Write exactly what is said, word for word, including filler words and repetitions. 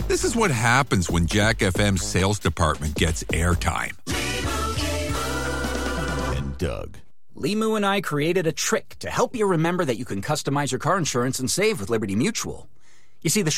This is what happens when Jack F M's sales department gets airtime. And Doug. Limu and I created a trick to help you remember that you can customize your car insurance and save with Liberty Mutual. You see, the